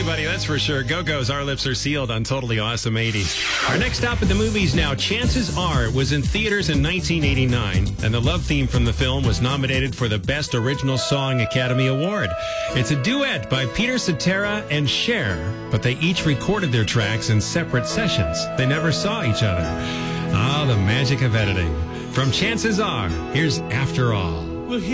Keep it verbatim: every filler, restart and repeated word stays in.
anybody, that's for sure. Go-Go's Our Lips Are Sealed on Totally Awesome eighties. Our next stop at the movies now. Chances Are was in theaters in nineteen eighty-nine, and the love theme from the film was nominated for the Best Original Song Academy Award. It's a duet by Peter Cetera and Cher, but they each recorded their tracks in separate sessions. They never saw each other. Ah, the magic of editing. From Chances Are, here's After All.